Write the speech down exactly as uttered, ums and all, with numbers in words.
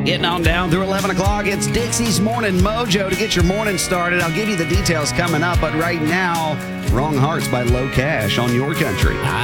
Getting on down through eleven o'clock, it's Dixie's Morning Mojo to get your morning started. I'll give you the details coming up, but right now, Wrong Hearts by Low Cash on your country. I